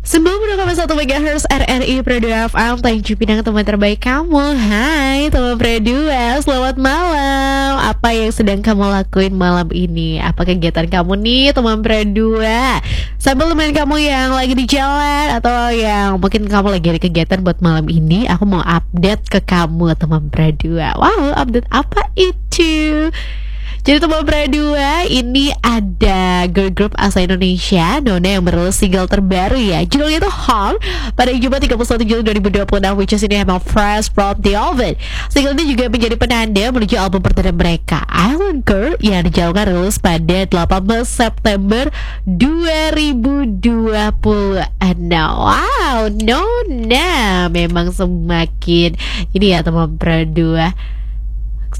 90,1 MHz RRI Pro 2 FM, Tanjung Pinang, teman terbaik kamu. Hai teman Pro 2, selamat malam. Apa yang sedang kamu lakuin malam ini? Apa kegiatan kamu nih teman Pro 2? Sambil teman kamu yang lagi di jalan atau yang mungkin kamu lagi ada kegiatan buat malam ini, aku mau update ke kamu teman Pro 2. Wow, update apa itu? Jadi teman Pro 2, ini ada girl group asal Indonesia, Nona, yang merilis single terbaru ya. Judulnya itu Home pada Jumat 31 Juli 2026, which is ini emang fresh from the oven. Single ini juga menjadi penanda menuju album perdana mereka, Island Girl, yang dijadwalkan rilis pada 18 September 2020. Wow, Nona memang semakin ini ya teman Pro 2,